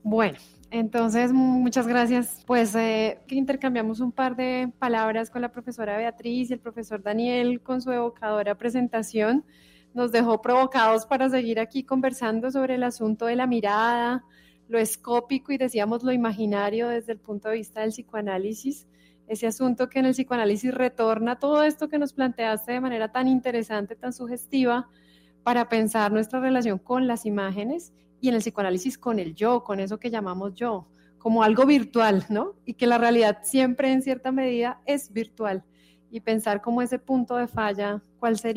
Bueno, entonces muchas gracias. Pues que intercambiamos un par de palabras con la profesora Beatriz y el profesor Daniel con su evocadora presentación. Nos dejó provocados para seguir aquí conversando sobre el asunto de la mirada, lo escópico y decíamos lo imaginario desde el punto de vista del psicoanálisis. Ese asunto que en el psicoanálisis retorna todo esto que nos planteaste de manera tan interesante, tan sugestiva, para pensar nuestra relación con las imágenes y en el psicoanálisis con el yo, con eso que llamamos yo, como algo virtual, ¿no? Y que la realidad siempre en cierta medida es virtual y pensar como ese punto de falla, ¿cuál sería?